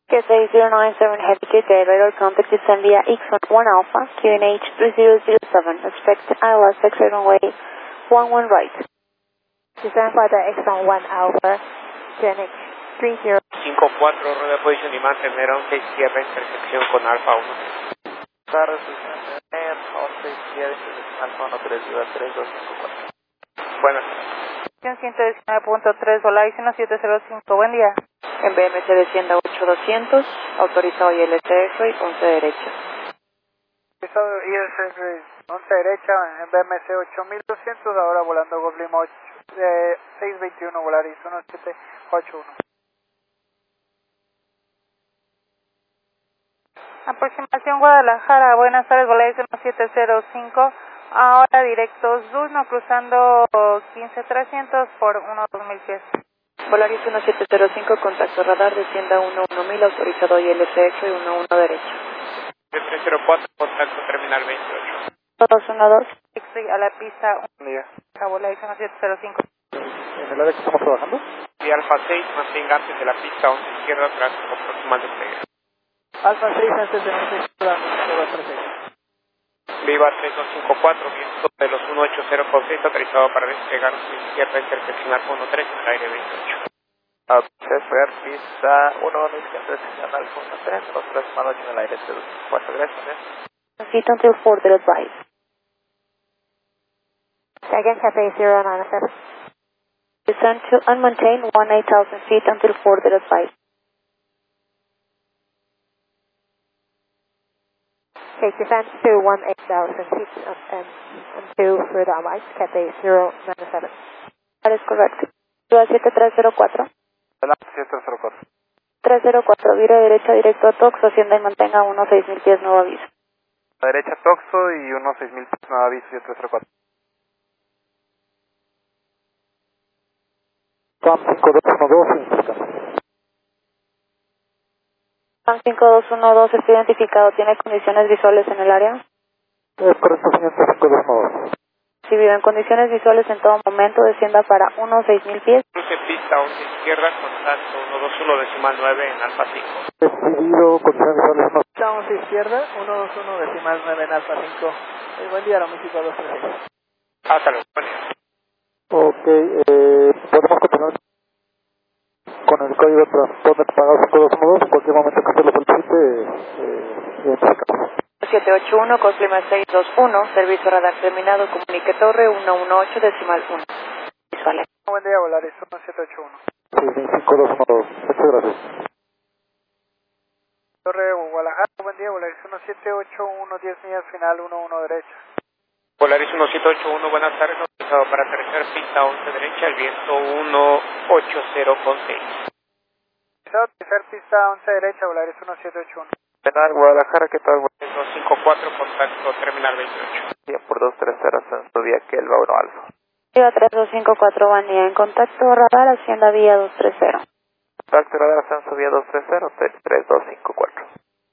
Cathay 097 Heavy Cathay, radar contact descend via X1 Alpha, QNH 3007, expect ILS exit runway 11 right. Descend for the X1 Alpha, QNH 30. 54, rueda position y mantener a 11 izquierda, intersección con Alfa 1. Carros, 11 izquierda, Alfa 13, 3254. Buenas. 119.3, Volaris 1705, buen día. En BMC descienda 8200, autorizado ILS y 11 derecha. Autorizado ILS 11 derecha, en BMC 8200, ahora volando Goblin 621, Volaris 1781. Aproximación Guadalajara, buenas tardes, Volaris 1705. Ahora directos Dulno, cruzando 15300 por 12000 pies. Volaris 1705, contacto radar, descienda 11000, autorizado ILS y 11 derecha. 304, contacto terminal 28. 212. Estoy a la pista Buen día. Volaris 1705. ¿En el área que estamos trabajando? Y Alfa 6, mantenga antes de la pista 11 izquierda, tráfico próximo al despegue. Alfa 6 antes de 11 izquierda, 36. Viva 3254, viento de los 180 con 6, autorizado para despegar 11 izquierda, interseccionar con 13 en el aire 28. Despegar pista 1, izquierda, señal Alfa 13, 23 en el aire 4, gracias. Seat until 4 advice. Again, Cathay 097. Descend to and maintain 18,000 feet until 4 advice. Okay, descend to 18,000 feet and to further advice, Cathay 097. That is correct. Ciudad 7304. Adelante, 704. 304, vire derecha directo a Toxo, ascienda y mantenga 16,000 pies, nuevo aviso. A derecha Toxo y 6000 pies, nuevo aviso, 704. CAM 5212, CAM 5212 está identificado, ¿tiene condiciones visuales en el área? Es correcto, señor, 5212. Si vive en condiciones visuales en todo momento, descienda para 16,000 pies. Cruce pista 11 izquierda, contacto 121 decimal 9 en Alfa 5. Decidido, condiciones visuales no. Pista 11 izquierda, 121 decimal 9 en Alfa 5. Buen día, Aeroméxico 236. Hasta luego, buen día. Ok, podemos continuar con el código de transporte pagado 5212, en cualquier momento que usted lo solicite, identificamos. 781, Cosplima 621, servicio radar terminado, comunique torre 118 decimal 1. Visuales. Buen día, Volaris 1781. Sí, 5212, muchas gracias. Torre Guadalajara, buen día, Volaris 1781, 10 millas final 11 derecha. Volaris 1781, buenas tardes, autorizado para aterrizar pista 11 derecha, el viento 180 con 6. Aterrizar pista 11 derecha, Volaris 1781. Penal, Guadalajara, ¿qué tal? 254, contacto terminal 28. 100 por 230, ascenso vía Kelva 1 Alfa. Ciudad 3254, buen día, en contacto radar, hacienda vía 230. Contacto radar, ascenso vía 230, 3254.